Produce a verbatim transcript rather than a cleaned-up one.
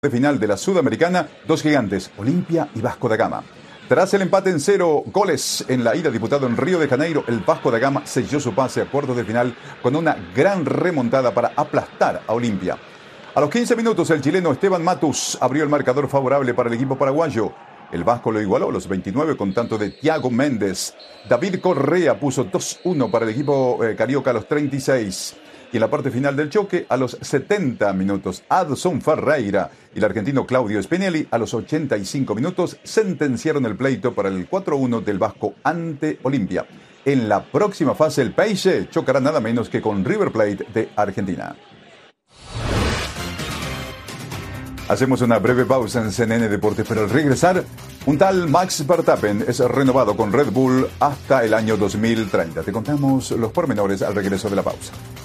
de final de la Sudamericana, dos gigantes, Olimpia y Vasco da Gama. Tras el empate en cero goles en la ida disputado en Río de Janeiro, el Vasco da Gama selló su pase a cuartos de final con una gran remontada para aplastar a Olimpia. A los quince minutos, el chileno Esteban Matus abrió el marcador favorable para el equipo paraguayo. El Vasco lo igualó a los veintinueve con tanto de Thiago Méndez. David Correa puso dos uno para el equipo eh, carioca a los treinta y seis. Y en la parte final del choque, a los setenta minutos, Adson Ferreira y el argentino Claudio Spinelli, a los ochenta y cinco minutos, sentenciaron el pleito para el cuatro uno del Vasco ante Olimpia. En la próxima fase, el P S G chocará nada menos que con River Plate de Argentina. Hacemos una breve pausa en C N N Deportes, pero al regresar, un tal Max Verstappen es renovado con Red Bull hasta el año dos mil treinta. Te contamos los pormenores al regreso de la pausa.